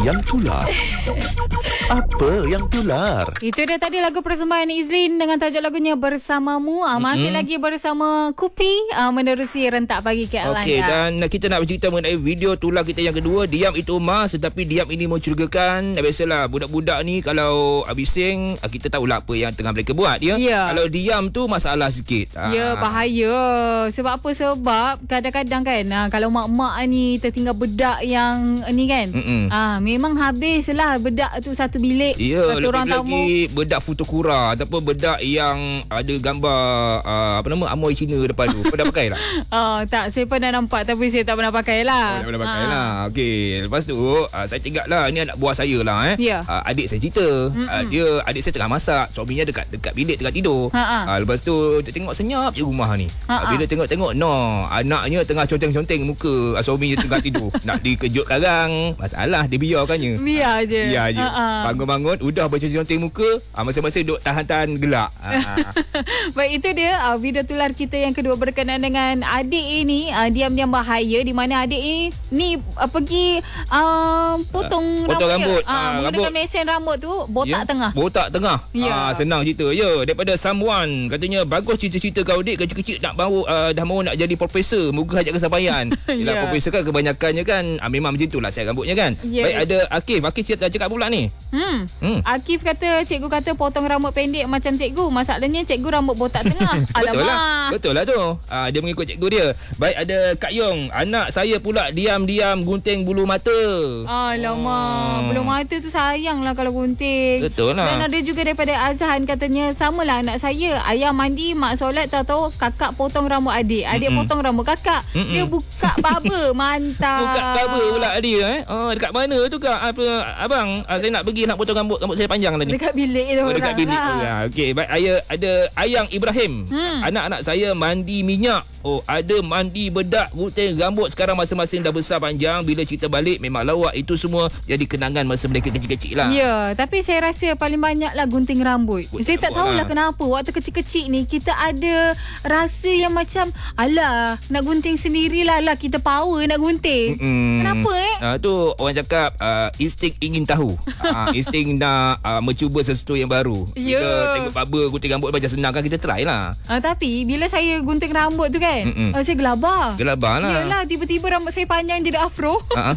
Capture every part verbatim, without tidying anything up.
yang tular? Apa yang tular? Itu dia tadi lagu persembahan Izlin dengan tajuk lagunya Bersamamu. Ah, masih mm-hmm. lagi bersama Kupi ah, menerusi Rentak Pagi K L. Okey, dan kita nak bercerita mengenai video tular kita yang kedua. Diam itu emas, tetapi diam ini mencurigakan. Biasalah budak-budak ni kalau bising, kita tahulah apa yang tengah mereka buat ya. Ya. Kalau diam tu masalah sikit. Ya, bahaya. Sebab apa? Sebab kadang-kadang kan ah, kalau mak-mak ni tertinggal bedak yang ni kan. Ah, memang habislah bedak tu satu bilik. Ya, satu orang tamu. Lagi bedak fotokura ataupun bedak yang ada gambar uh, apa nama Amoy Cina depan tu. Pernah pakai tak? Oh, tak, saya pernah nampak tapi saya tak pernah pakai lah. Oh, tak pernah pakai ha. lah. Okey, lepas tu uh, saya ingat lah, ni anak buah saya lah eh. Ya. Uh, adik saya cerita, uh, dia adik saya tengah masak, suaminya dekat dekat bilik tengah tidur. Uh, lepas tu dia tengok senyap je rumah ni. Uh, bila tengok-tengok no, anaknya tengah conteng-conteng muka, uh, suaminya tengah tidur. Nak dikejut karang, masalah dia biarkannya. Biar je. Biar je. Uh-uh. Bangun-bangun udah berconteng muka, uh, masing-masing duk tahan-tahan gelak. Uh. Baik, itu dia uh, video tular kita yang kedua berkenaan dengan adik ini uh, diam-diam bahaya, di mana adik ini ni uh, pergi uh, potong, uh, potong rambut, rambut. uh, Uh, menggunakan rambut. mesin rambut tu botak ya? tengah. Botak tengah. Ya. Ah, senang cerita. Ya, daripada someone katanya bagus cerita-cerita kau dik kecil-kecil nak baru uh, dah mahu nak jadi profesor, moga hajat kesampaian. Yalah, ya. Profesor kan kebanyakannya kan ah, memang macam itulah siap rambutnya kan. Ya. Baik, ada Akif. Akif cakap, cakap pula ni. Hmm. Hmm. Akif kata cikgu kata potong rambut pendek macam cikgu. Masalahnya cikgu rambut botak tengah. Betul lah. Alamak. Betul lah tu. Ah, dia mengikut cikgu dia. Baik, ada Kak Yong. Anak saya pula diam-diam gunting bulu mata. Alamak. Oh. Bulu mata tu sayang lah kalau gunting. Betul lah. Dan ada juga daripada Azhan katanya samalah anak saya. Ayah mandi, mak solat, tahu-tahu kakak potong rambut adik. Adik Mm-mm. potong rambut kakak. Mm-mm. Dia buka barber. Mantap. Buka barber pula dia eh. Oh, dekat mana tu Kak? Apa abang? Ah, saya nak pergi nak potong rambut. Rambut saya panjang lah ni. Dekat bilik dia oh, orang. Dekat bilik. Lah. Oh, ya. Okey, baik. Ayah ada Ayang Ibrahim. Hmm. Anak-anak saya mandi minyak. Oh, ada mandi bedak, gunting rambut. Sekarang masing-masing dah besar panjang. Bila cerita balik memang lawak. Itu semua jadi kenangan masa mereka kecil-kecil lah. Ya, tapi saya rasa paling banyak lah gunting rambut. Gunting saya tak tahulah lah. Kenapa waktu kecil-kecil ni kita ada rasa yang macam alah, nak gunting sendirilah lah, kita power nak gunting. Mm-mm. Kenapa eh? Uh, tu orang cakap uh, insting ingin tahu. uh, insting nak uh, mencuba sesuatu yang baru. Bila yeah. tengok barber gunting rambut macam senang kan, kita try lah. Uh, tapi bila saya gunting rambut tu kan, uh, saya gelabah. Gelabah lah. Yelah, tiba-tiba rambut saya panjang jadi afro. Uh-huh.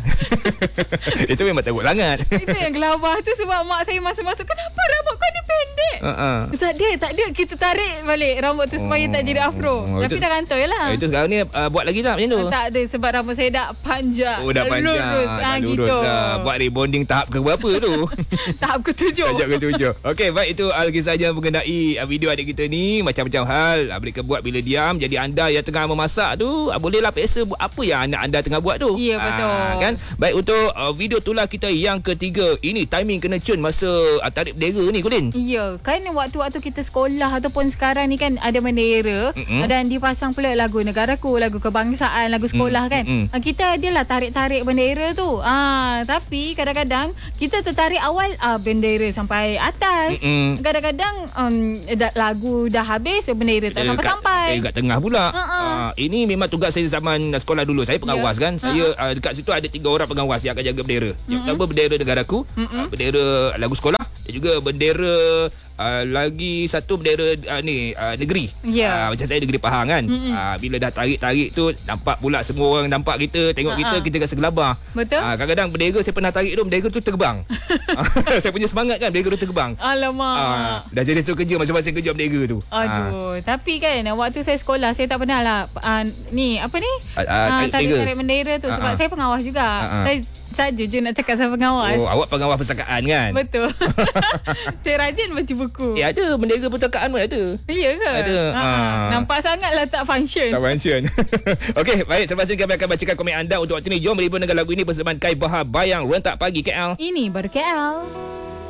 Itu memang teruk sangat. Itu yang gelabah tu sebab mak saya masa-masa, kenapa rambut kau ni pendek? Uh-huh. Tak ada, tak ada. Kita tarik balik rambut tu supaya oh. tak jadi afro. Oh, tapi itu, dah kantoi lah. Itu sekarang ni uh, buat lagi tak macam tu? Uh, tak ada, sebab rambut saya dah panjang. Oh, dah panjang. Lurus. Dah Ha, lurus gitu. dah. Buat rebonding tahap ke berapa tu? Tahap ketujuh. Tahap ketujuh. Okey, baik, itu kisahnya mengenai video adik kita ni. Macam-macam hal mereka buat bila diam. Jadi anda yang tengah memasak tu, bolehlah peksa buat apa yang anak anda tengah buat tu. Ya, betul. Ha, kan? Baik, untuk uh, video tular kita yang ketiga. Ini timing kena cun masa uh, tarik bendera ni, Kulin. Ya, kan waktu-waktu kita sekolah ataupun sekarang ni kan ada bendera. Mm-hmm. Dan dipasang pula lagu negaraku, lagu kebangsaan, lagu sekolah mm-hmm. kan. Mm-hmm. Kita adalah tarik-tarik bendera tu. Ah, tapi kadang-kadang kita tertarik awal ah, bendera sampai atas. Mm-hmm. Kadang-kadang um, dah, lagu dah habis, bendera tak eh, sampai-sampai. Eh, kat tengah pula. Uh-uh. Uh, ini memang tugas saya zaman sekolah dulu. Saya pengawas yeah. kan. Saya uh-huh. uh, dekat situ ada tiga orang pengawas yang akan jaga bendera. Yang mm-hmm. pertama bendera negaraku, mm-hmm. uh, bendera lagu sekolah, dan juga bendera uh, lagi satu bendera uh, ni uh, negeri. Yeah. Uh, macam saya negeri Pahang kan. Mm-hmm. Uh, bila dah tarik-tarik tu, nampak pula semua orang nampak kita, tengok uh-huh. kita, kita rasa gelabah. Betul. Uh, kadang-kadang bendera saya pernah tarik tu, bendera tu terbang. Saya punya semangat kan, bendera tu terbang. Alamak. Uh, dah jadi tu kerja masing-masing kerja bendera tu. Aduh, uh. tapi kan waktu saya sekolah saya tak pernah lah uh, ni apa ni? Uh, uh, tarik-tarik bendera tu sebab uh-huh. saya pengawas juga. Uh-huh. Saya saja je nak cakap saya pengawas. Oh, awak pengawas perpustakaan kan? Betul. Saya rajin baca buku. Eh, ada bendera perpustakaan pun ada. Ya ke? Ada. Ha. Ha. Nampak sangatlah tak function. Tak function. Okey, baik. Selepas ini kami akan bacakan komen anda untuk waktu ini. Jom melibur dengan lagu ini bersama Kai Bahar Bayang Rentak Pagi K L. Ini ber K L.